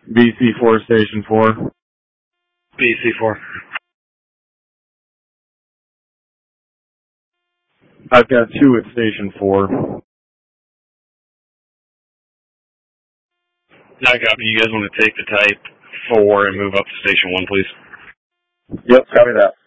BC4 Station 4. BC4. I've got 2 at Station 4. I copy. You guys want to take the Type 4 and move up to Station 1, please? Yep, copy that.